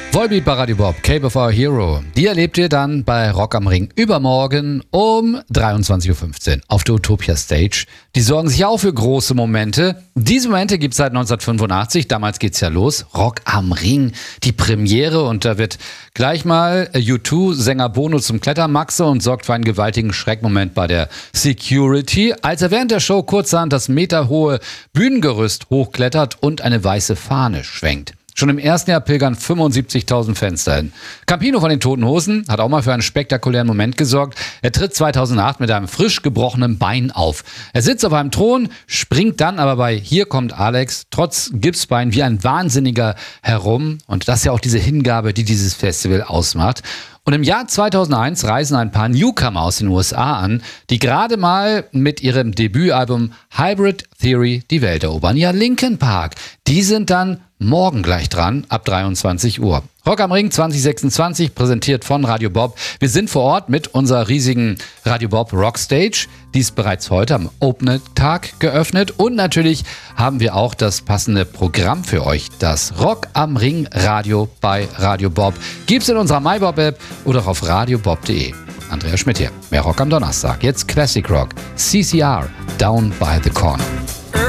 Volbeat bei Radio Bob, Cape of Our Hero. Die erlebt ihr dann bei Rock am Ring übermorgen um 23.15 Uhr auf der Utopia Stage. Die sorgen sich auch für große Momente. Diese Momente gibt es seit 1985. Damals geht's ja los. Rock am Ring, die Premiere. Und da wird gleich mal U2-Sänger Bono zum Klettermaxe und sorgt für einen gewaltigen Schreckmoment bei der Security, als er während der Show kurzerhand das meterhohe Bühnengerüst hochklettert und eine weiße Fahne schwenkt. Schon im ersten Jahr pilgern 75.000 Fans dahin. Campino von den Toten Hosen hat auch mal für einen spektakulären Moment gesorgt. Er tritt 2008 mit einem frisch gebrochenen Bein auf. Er sitzt auf einem Thron, springt dann aber bei Hier kommt Alex trotz Gipsbein wie ein Wahnsinniger herum. Und das ist ja auch diese Hingabe, die dieses Festival ausmacht. Und im Jahr 2001 reisen ein paar Newcomer aus den USA an, die gerade mal mit ihrem Debütalbum Hybrid Theory die Welt erobern. Ja, Linkin Park, die sind dann morgen gleich dran, ab 23 Uhr. Rock am Ring 2026, präsentiert von Radio Bob. Wir sind vor Ort mit unserer riesigen Radio Bob Rockstage. Die ist bereits heute am Open-Tag geöffnet. Und natürlich haben wir auch das passende Programm für euch. Das Rock am Ring Radio bei Radio Bob. Gibt's in unserer MyBob-App oder auf radiobob.de. Andreas Schmidt hier. Mehr Rock am Donnerstag. Jetzt Classic Rock. CCR, Down by the Corner.